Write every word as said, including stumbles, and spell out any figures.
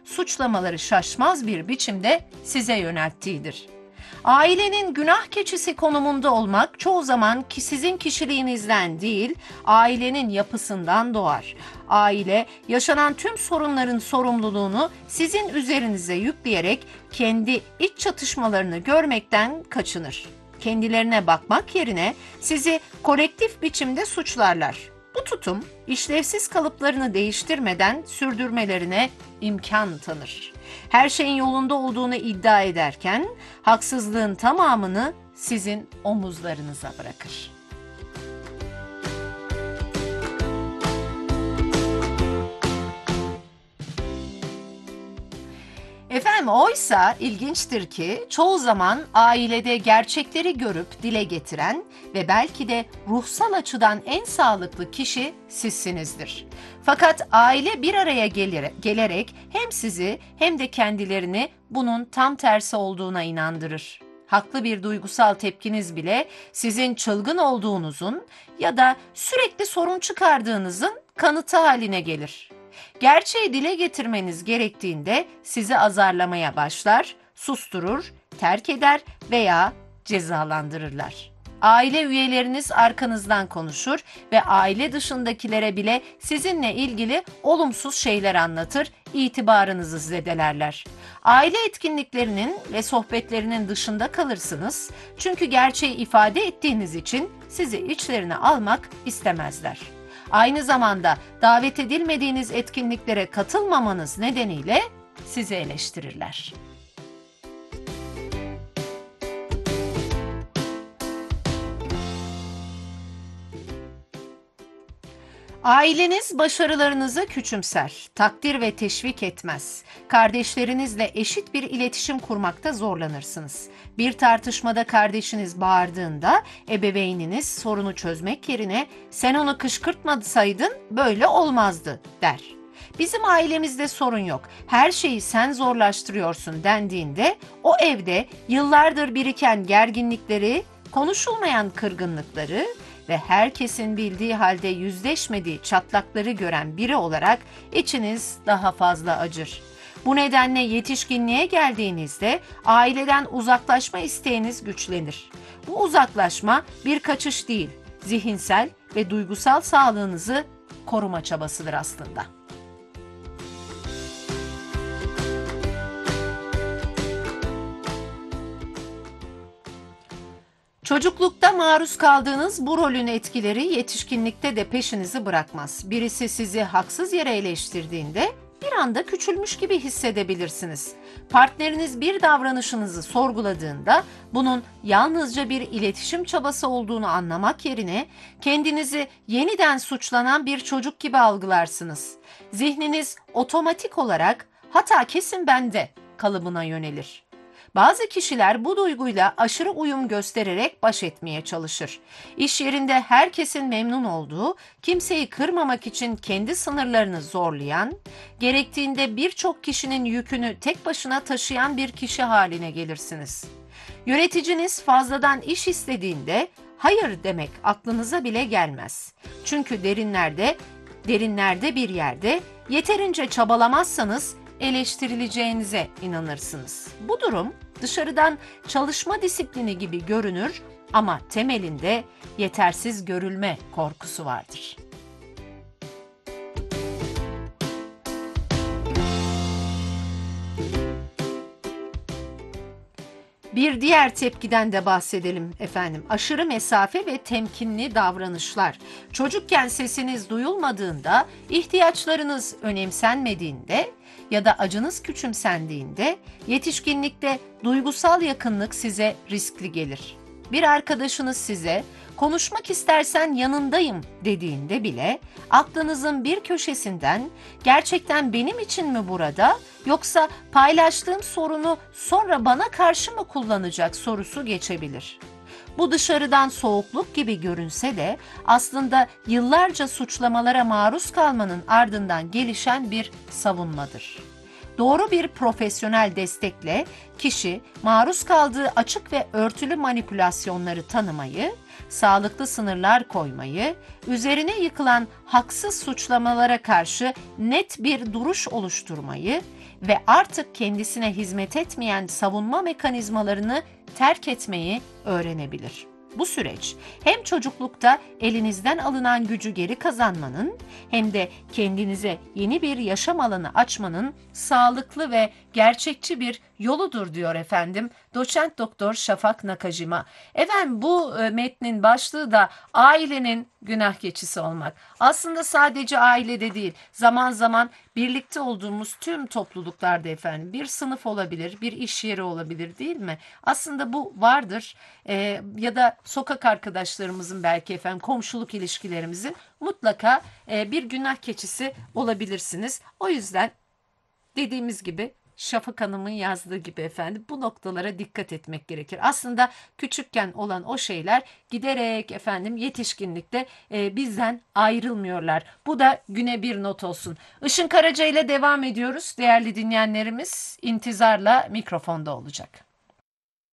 suçlamaları şaşmaz bir biçimde size yönelttiğidir. Ailenin günah keçisi konumunda olmak çoğu zaman ki sizin kişiliğinizden değil, ailenin yapısından doğar. Aile, yaşanan tüm sorunların sorumluluğunu sizin üzerinize yükleyerek kendi iç çatışmalarını görmekten kaçınır. Kendilerine bakmak yerine sizi kolektif biçimde suçlarlar. Bu tutum, işlevsiz kalıplarını değiştirmeden sürdürmelerine imkan tanır. Her şeyin yolunda olduğunu iddia ederken, haksızlığın tamamını sizin omuzlarınıza bırakır. Efendim, oysa ilginçtir ki çoğu zaman ailede gerçekleri görüp dile getiren ve belki de ruhsal açıdan en sağlıklı kişi sizsinizdir. Fakat aile bir araya gelir, gelerek hem sizi hem de kendilerini bunun tam tersi olduğuna inandırır. Haklı bir duygusal tepkiniz bile sizin çılgın olduğunuzun ya da sürekli sorun çıkardığınızın kanıtı haline gelir. Gerçeği dile getirmeniz gerektiğinde sizi azarlamaya başlar, susturur, terk eder veya cezalandırırlar. Aile üyeleriniz arkanızdan konuşur ve aile dışındakilere bile sizinle ilgili olumsuz şeyler anlatır, itibarınızı zedelerler. Aile etkinliklerinin ve sohbetlerinin dışında kalırsınız çünkü gerçeği ifade ettiğiniz için sizi içlerine almak istemezler. Aynı zamanda davet edilmediğiniz etkinliklere katılmamanız nedeniyle sizi eleştirirler. Aileniz başarılarınızı küçümser, takdir ve teşvik etmez. Kardeşlerinizle eşit bir iletişim kurmakta zorlanırsınız. Bir tartışmada kardeşiniz bağırdığında ebeveyniniz sorunu çözmek yerine "Sen onu kışkırtmasaydın böyle olmazdı" der. Bizim ailemizde sorun yok, her şeyi sen zorlaştırıyorsun dendiğinde o evde yıllardır biriken gerginlikleri, konuşulmayan kırgınlıkları ve herkesin bildiği halde yüzleşmediği çatlakları gören biri olarak içiniz daha fazla acır. Bu nedenle yetişkinliğe geldiğinizde aileden uzaklaşma isteğiniz güçlenir. Bu uzaklaşma bir kaçış değil, zihinsel ve duygusal sağlığınızı koruma çabasıdır aslında. Çocuklukta maruz kaldığınız bu rolün etkileri yetişkinlikte de peşinizi bırakmaz. Birisi sizi haksız yere eleştirdiğinde bir anda küçülmüş gibi hissedebilirsiniz. Partneriniz bir davranışınızı sorguladığında bunun yalnızca bir iletişim çabası olduğunu anlamak yerine kendinizi yeniden suçlanan bir çocuk gibi algılarsınız. Zihniniz otomatik olarak "hata kesin bende" kalıbına yönelir. Bazı kişiler bu duyguyla aşırı uyum göstererek baş etmeye çalışır. İş yerinde herkesin memnun olduğu, kimseyi kırmamak için kendi sınırlarını zorlayan, gerektiğinde birçok kişinin yükünü tek başına taşıyan bir kişi haline gelirsiniz. Yöneticiniz fazladan iş istediğinde hayır demek aklınıza bile gelmez. Çünkü derinlerde, derinlerde bir yerde yeterince çabalamazsanız eleştirileceğinize inanırsınız. Bu durum dışarıdan çalışma disiplini gibi görünür ama temelinde yetersiz görülme korkusu vardır. Bir diğer tepkiden de bahsedelim efendim. Aşırı mesafe ve temkinli davranışlar. Çocukken sesiniz duyulmadığında, ihtiyaçlarınız önemsenmediğinde ya da acınız küçümsendiğinde yetişkinlikte duygusal yakınlık size riskli gelir. Bir arkadaşınız size "konuşmak istersen yanındayım" dediğinde bile aklınızın bir köşesinden "gerçekten benim için mi burada, yoksa paylaştığım sorunu sonra bana karşı mı kullanacak" sorusu geçebilir. Bu dışarıdan soğukluk gibi görünse de aslında yıllarca suçlamalara maruz kalmanın ardından gelişen bir savunmadır. Doğru bir profesyonel destekle kişi maruz kaldığı açık ve örtülü manipülasyonları tanımayı, sağlıklı sınırlar koymayı, üzerine yıkılan haksız suçlamalara karşı net bir duruş oluşturmayı ve artık kendisine hizmet etmeyen savunma mekanizmalarını terk etmeyi öğrenebilir. Bu süreç hem çocuklukta elinizden alınan gücü geri kazanmanın hem de kendinize yeni bir yaşam alanı açmanın sağlıklı ve gerçekçi bir yoludur diyor efendim Doçent Doktor Şafak Nakajima. Efendim bu e, metnin başlığı da ailenin günah keçisi olmak. Aslında sadece ailede değil, zaman zaman birlikte olduğumuz tüm topluluklarda efendim bir sınıf olabilir, bir iş yeri olabilir değil mi? Aslında bu vardır. Ee, ya da sokak arkadaşlarımızın belki efendim komşuluk ilişkilerimizin mutlaka e, bir günah keçisi olabilirsiniz. O yüzden dediğimiz gibi Şafak Hanım'ın yazdığı gibi efendim bu noktalara dikkat etmek gerekir. Aslında küçükken olan o şeyler giderek efendim yetişkinlikte e, bizden ayrılmıyorlar. Bu da güne bir not olsun. Işın Karaca ile devam ediyoruz. Değerli dinleyenlerimiz intizarla mikrofonda olacak.